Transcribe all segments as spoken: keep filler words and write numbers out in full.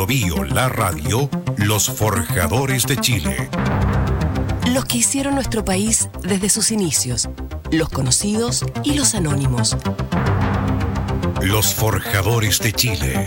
Bio Bio, la radio, los forjadores de Chile. Los que hicieron nuestro país desde sus inicios, los conocidos y los anónimos. Los forjadores de Chile.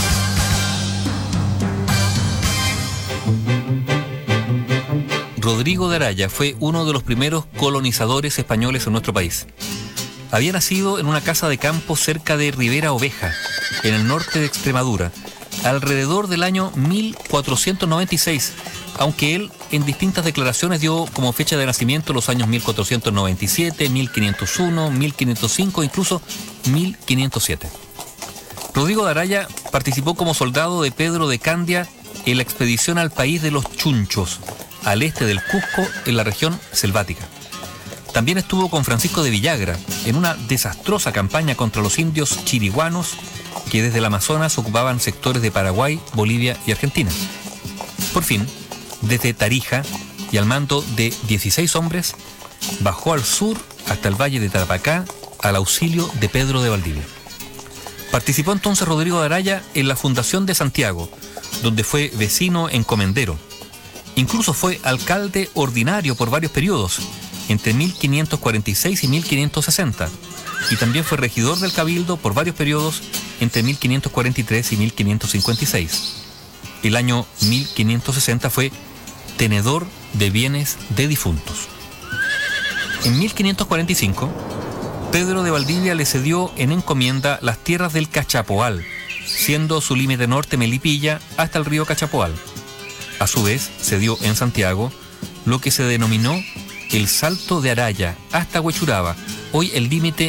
Rodrigo de Araya fue uno de los primeros colonizadores españoles en nuestro país. Había nacido en una casa de campo cerca de Ribera Oveja, en el norte de Extremadura, alrededor del año mil cuatrocientos noventa y seis, aunque él en distintas declaraciones dio como fecha de nacimiento los años mil cuatrocientos noventa y siete, mil quinientos uno, mil quinientos cinco, incluso mil quinientos siete. Rodrigo de Araya participó como soldado de Pedro de Candia en la expedición al país de los Chunchos, al este del Cusco, en la región selvática. También estuvo con Francisco de Villagra en una desastrosa campaña contra los indios chiriguanos que desde el Amazonas ocupaban sectores de Paraguay, Bolivia y Argentina. Por fin, desde Tarija y al mando de dieciséis hombres, bajó al sur hasta el valle de Tarapacá al auxilio de Pedro de Valdivia. Participó entonces Rodrigo de Araya en la fundación de Santiago, donde fue vecino encomendero. Incluso fue alcalde ordinario por varios periodos, entre mil quinientos cuarenta y seis y mil quinientos sesenta, y también fue regidor del Cabildo por varios periodos entre mil quinientos cuarenta y tres y mil quinientos cincuenta y seis. El año mil quinientos sesenta fue tenedor de bienes de difuntos. En mil quinientos cuarenta y cinco, Pedro de Valdivia le cedió en encomienda las tierras del Cachapoal, siendo su límite norte Melipilla hasta el río Cachapoal. A su vez, cedió en Santiago lo que se denominó el Salto de Araya hasta Huechuraba, hoy el límite